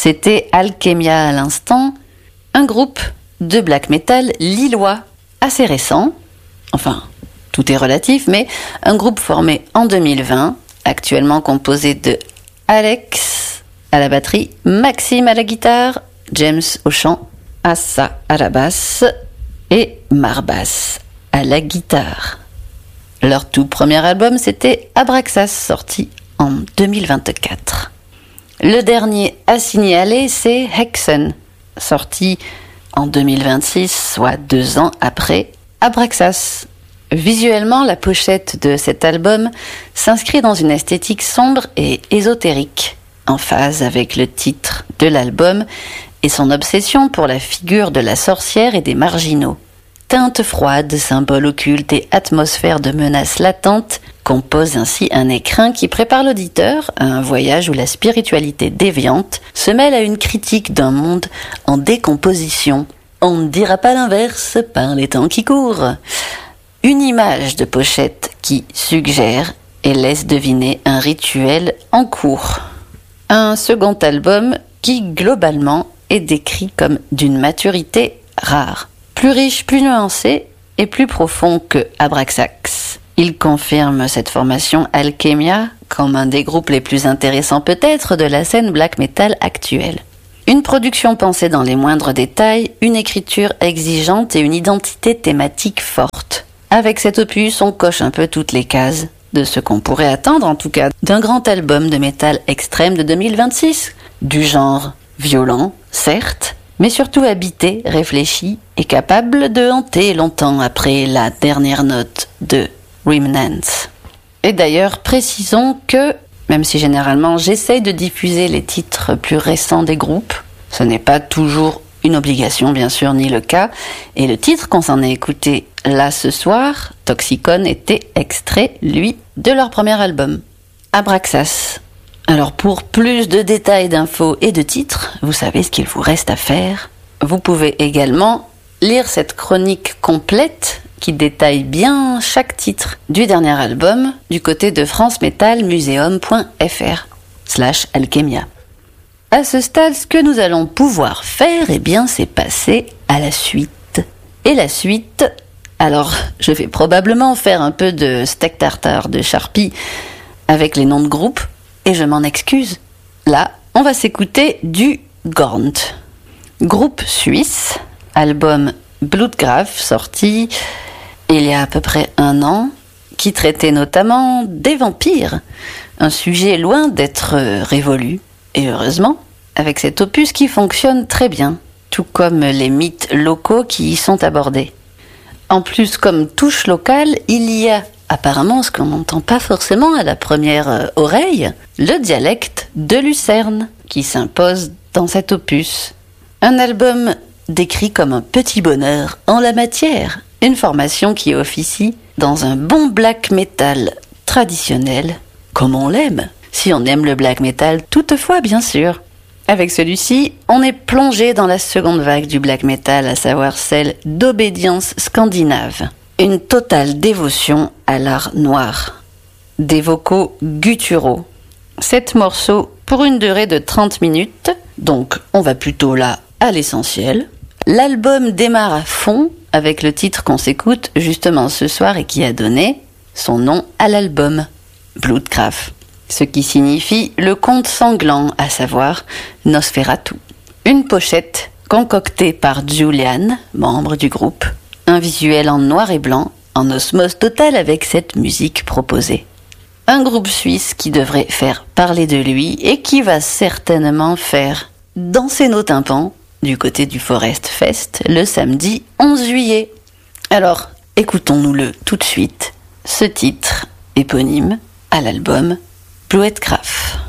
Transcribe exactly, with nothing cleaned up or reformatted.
C'était Alchemia à l'instant, un groupe de black metal lillois assez récent, enfin tout est relatif, mais un groupe formé en deux mille vingt, actuellement composé de Alex à la batterie, Maxime à la guitare, James au chant, Assa à la basse et Marbas à la guitare. Leur tout premier album, c'était Abraxas, sorti en deux mille vingt-quatre. Le dernier à signaler, c'est Hexen, sorti en deux mille vingt-six, soit deux ans après Abraxas. Visuellement, la pochette de cet album s'inscrit dans une esthétique sombre et ésotérique, en phase avec le titre de l'album et son obsession pour la figure de la sorcière et des marginaux. Teintes froides, symboles occultes et atmosphère de menaces latentes composent ainsi un écrin qui prépare l'auditeur à un voyage où la spiritualité déviante se mêle à une critique d'un monde en décomposition. On ne dira pas l'inverse par les temps qui courent. Une image de pochette qui suggère et laisse deviner un rituel en cours. Un second album qui, globalement, est décrit comme d'une maturité rare. Plus riche, plus nuancé et plus profond que Abraxas. Il confirme cette formation Alchemia comme un des groupes les plus intéressants peut-être de la scène black metal actuelle. Une production pensée dans les moindres détails, une écriture exigeante et une identité thématique forte. Avec cet opus, on coche un peu toutes les cases de ce qu'on pourrait attendre, en tout cas, d'un grand album de métal extrême de deux mille vingt-six. Du genre violent, certes, mais surtout habité, réfléchi et capable de hanter longtemps après la dernière note de Remnants. Et d'ailleurs, précisons que, même si généralement j'essaye de diffuser les titres plus récents des groupes, ce n'est pas toujours une obligation, bien sûr, ni le cas, et le titre qu'on s'en est écouté là ce soir, Toxicon, était extrait, lui, de leur premier album, Abraxas. Alors pour plus de détails, d'infos et de titres, vous savez ce qu'il vous reste à faire. Vous pouvez également lire cette chronique complète qui détaille bien chaque titre du dernier album du côté de francemetalmuseum.fr slash alchemia. À ce stade, ce que nous allons pouvoir faire, eh bien, c'est passer à la suite. Et la suite, alors je vais probablement faire un peu de steak tartare de Sharpie avec les noms de groupes, et je m'en excuse. Là, on va s'écouter du Gornt. Groupe suisse, album Bloodgrave, sorti il y a à peu près un an, qui traitait notamment des vampires. Un sujet loin d'être révolu, et heureusement, avec cet opus qui fonctionne très bien, tout comme les mythes locaux qui y sont abordés. En plus, comme touche locale, il y a apparemment, ce qu'on n'entend pas forcément à la première oreille, le dialecte de Lucerne qui s'impose dans cet opus. Un album décrit comme un petit bonheur en la matière, une formation qui officie dans un bon black metal traditionnel, comme on l'aime, si on aime le black metal toutefois bien sûr. Avec celui-ci, on est plongé dans la seconde vague du black metal, à savoir celle d'obédience scandinave. Une totale dévotion à l'art noir. Des vocaux gutturaux. Sept morceaux pour une durée de trente minutes, donc on va plutôt là à l'essentiel. L'album démarre à fond avec le titre qu'on s'écoute justement ce soir et qui a donné son nom à l'album, Bloodgrave, ce qui signifie le conte sanglant, à savoir Nosferatu. Une pochette concoctée par Julian, membre du groupe. Un visuel en noir et blanc, en osmose totale avec cette musique proposée. Un groupe suisse qui devrait faire parler de lui et qui va certainement faire danser nos tympans du côté du Forest Fest le samedi onze juillet. Alors, écoutons-nous-le tout de suite, ce titre éponyme à l'album Bloodgrave.